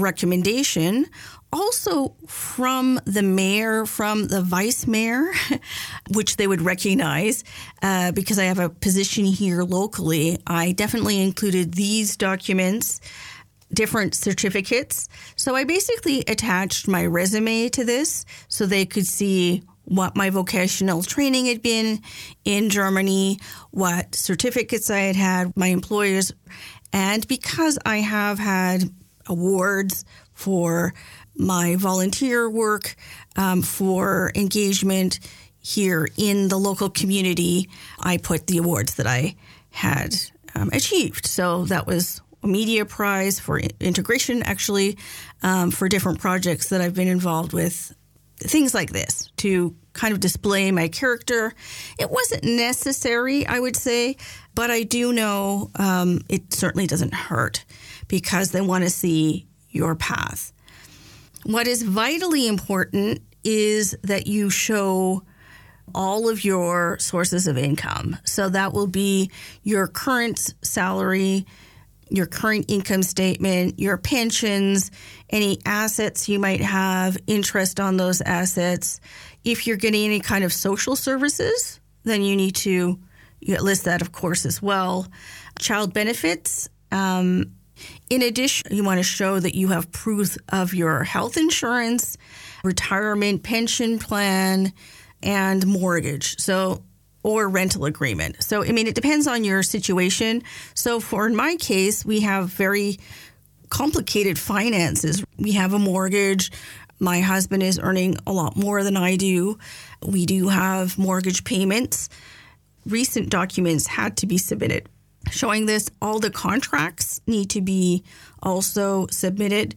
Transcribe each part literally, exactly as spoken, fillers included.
recommendation also from the mayor, from the vice mayor, which they would recognize uh, because I have a position here locally. I definitely included these documents, different certificates. So I basically attached my resume to this so they could see what my vocational training had been in Germany, what certificates I had had, my employers. And because I have had awards for my volunteer work, um, for engagement here in the local community, I put the awards that I had um, achieved. So that was a media prize for integration, actually, um, for different projects that I've been involved with, things like this, to kind of display my character. It wasn't necessary, I would say, but I do know um, it certainly doesn't hurt because they want to see your path. What is vitally important is that you show all of your sources of income. So that will be your current salary, your current income statement, your pensions, any assets you might have, interest on those assets. If you're getting any kind of social services, then you need to you list that, of course, as well. Child benefits. Um, in addition, you want to show that you have proof of your health insurance, retirement pension plan, and mortgage. So or rental agreement. So, I mean, it depends on your situation. So for in my case, we have very complicated finances. We have a mortgage. My husband is earning a lot more than I do. We do have mortgage payments. Recent documents had to be submitted. Showing this, all the contracts need to be also submitted.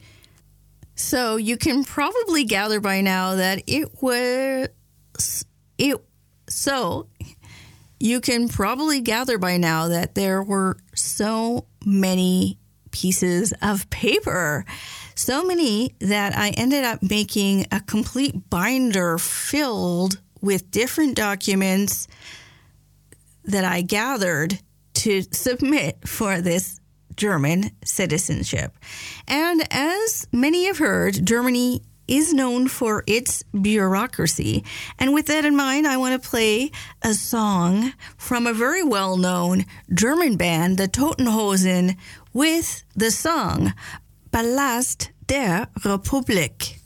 So you can probably gather by now that it was, it, so you can probably gather by now that there were so many pieces of paper, so many that I ended up making a complete binder filled with different documents that I gathered to submit for this German citizenship. And as many have heard, Germany is known for its bureaucracy. And with that in mind, I want to play a song from a very well-known German band, the Toten Hosen, with the song Palast der Republik.